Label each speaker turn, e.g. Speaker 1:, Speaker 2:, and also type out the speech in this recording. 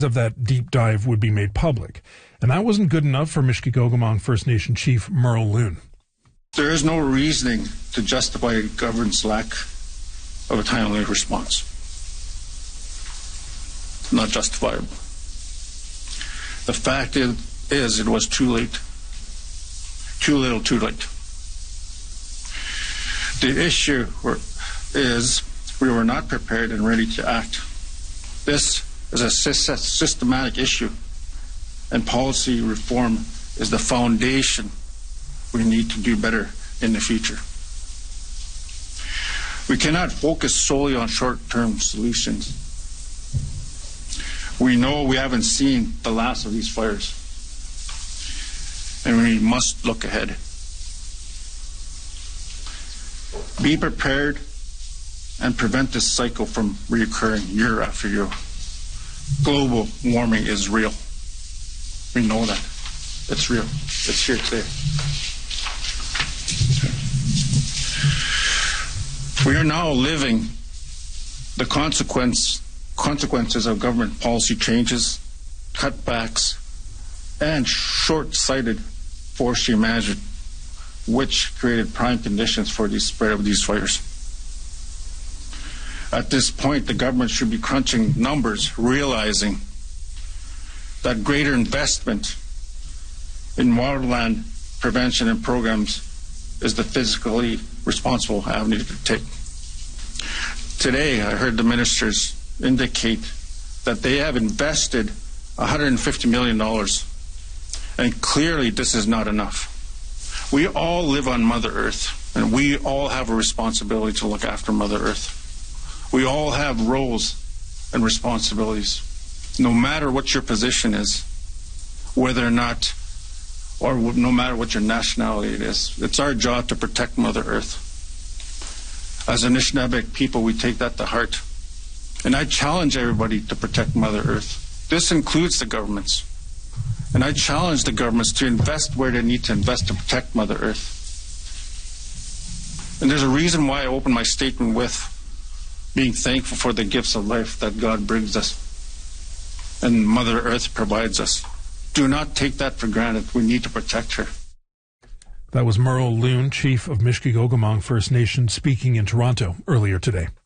Speaker 1: of that deep dive would be made public. And that wasn't good enough for Mishkegogumong First Nation Chief Merle Loon.
Speaker 2: There is no reasoning to justify a government's lack of a timely response. Not justifiable. The fact is it was too late. Too little, too late. The issue is we were not prepared and ready to act. This is a systematic issue, and policy reform is the foundation we need to do better in the future. We cannot focus solely on short-term solutions. We know we haven't seen the last of these fires, and we must look ahead. Be prepared and prevent this cycle from reoccurring year after year. Global warming is real. We know that. It's real. It's here today. We are now living the consequences of government policy changes, cutbacks, and short-sighted forestry management, which created prime conditions for the spread of these fires. At this point, the government should be crunching numbers, realizing that greater investment in wildland prevention and programs is the fiscally responsible avenue to take. Today, I heard the ministers indicate that they have invested $150 million, and clearly this is not enough. We all live on Mother Earth, and we all have a responsibility to look after Mother Earth. We all have roles and responsibilities, no matter what your position is, whether or not, or no matter what your nationality it is. It's our job to protect Mother Earth. As Anishinaabe people, we take that to heart. And I challenge everybody to protect Mother Earth. This includes the governments. And I challenge the governments to invest where they need to invest to protect Mother Earth. And there's a reason why I opened my statement with being thankful for the gifts of life that God brings us and Mother Earth provides us. Do not take that for granted. We need to protect her.
Speaker 1: That was Merle Loon, Chief of Mishkegogumong First Nation, speaking in Toronto earlier today.